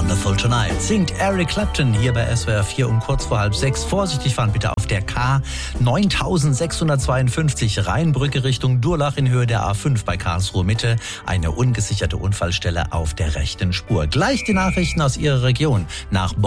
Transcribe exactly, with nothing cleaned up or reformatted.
Wonderful Tonight singt Eric Clapton hier bei S W R vier um kurz vor halb sechs. Vorsichtig fahren bitte auf der K neuntausendsechshundertzweiundfünfzig Rheinbrücke Richtung Durlach in Höhe der A fünf bei Karlsruhe Mitte. Eine ungesicherte Unfallstelle auf der rechten Spur. Gleich die Nachrichten aus Ihrer Region nach Bonn.